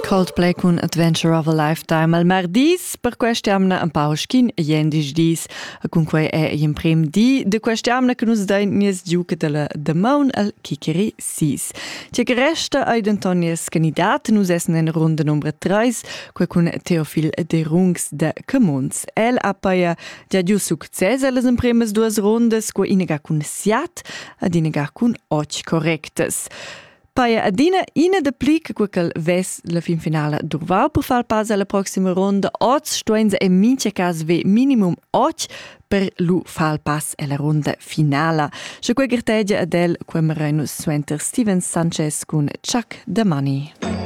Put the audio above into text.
Coldplay con Adventure of a Lifetime al mardis, per questiamna un pau schin jendis dis, con quei è in prim di de questiamna che nus dain nies giuca della Damaun al Kikeri 6. Cia che resta ai d'Antonies candidat, nus essen in ronda numero 3, quei con Teofil de Rungs de Camuns. El ha paia già giù success alles in primas duas rondas, quei inega con siat, ad inega con 8 correctes. Paia adina ina de plic quel ves la fin finale durvau per far pas alla prossima ronda. Oz stoenza in mince cas ve minimum 8 per lu far pas alla ronda finale. Sche quei gertegia adel quem renus suenter Steven Sanchez con Chuck the Money.